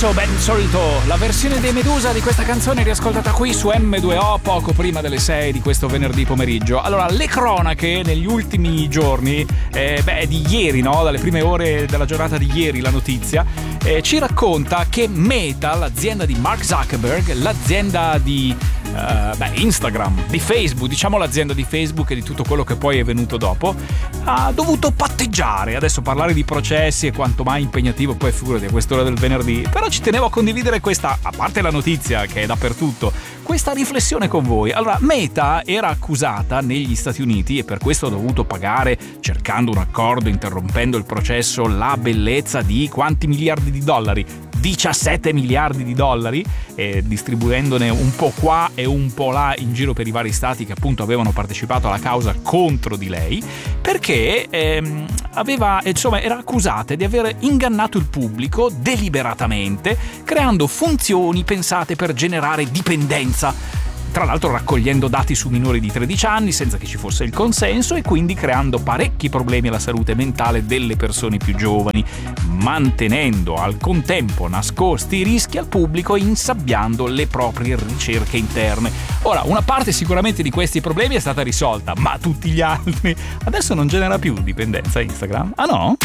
adesso, ben solito, la versione dei Medusa di questa canzone riascoltata qui su M2O poco prima delle 6 di questo venerdì pomeriggio. Allora, le cronache negli ultimi giorni, di ieri, no? Dalle prime ore della giornata di ieri la notizia, ci racconta che Meta, l'azienda di Mark Zuckerberg, l'azienda di Instagram, di Facebook, diciamo l'azienda di Facebook e di tutto quello che poi è venuto dopo, ha dovuto patteggiare. Adesso parlare di processi è quanto mai impegnativo, poi figurati a quest'ora del venerdì, però ci tenevo a condividere questa, a parte la notizia che è dappertutto, questa riflessione con voi. Allora, Meta era accusata negli Stati Uniti e per questo ha dovuto pagare, cercando un accordo, interrompendo il processo, la bellezza di quanti miliardi di dollari? 17 miliardi di dollari, distribuendone un po' qua e un po' là in giro per i vari stati che appunto avevano partecipato alla causa contro di lei, perché era accusata di aver ingannato il pubblico deliberatamente, creando funzioni pensate per generare dipendenza, tra l'altro raccogliendo dati su minori di 13 anni senza che ci fosse il consenso e quindi creando parecchi problemi alla salute mentale delle persone più giovani, mantenendo al contempo nascosti i rischi al pubblico e insabbiando le proprie ricerche interne. Ora, una parte sicuramente di questi problemi è stata risolta, ma tutti gli altri? Adesso non genera più dipendenza Instagram? Ah no?